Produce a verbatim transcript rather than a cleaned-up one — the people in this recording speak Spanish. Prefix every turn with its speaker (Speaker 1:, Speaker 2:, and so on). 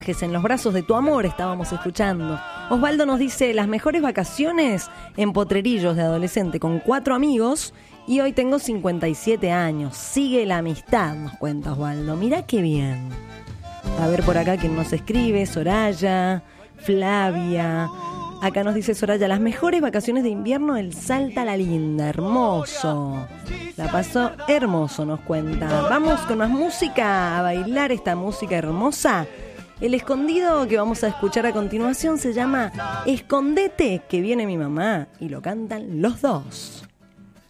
Speaker 1: En los brazos de tu amor estábamos escuchando. Osvaldo nos dice, las mejores vacaciones en Potrerillos de adolescente con cuatro amigos y hoy tengo cincuenta y siete años. Sigue la amistad, nos cuenta Osvaldo. Mirá qué bien. A ver por acá quién nos escribe, Soraya, Flavia. Acá nos dice Soraya, las mejores vacaciones de invierno del Salta la Linda, hermoso. La pasó hermoso, nos cuenta. Vamos con más música, a bailar esta música hermosa. El escondido que vamos a escuchar a continuación se llama Escondete, que viene mi mamá, y lo cantan los dos.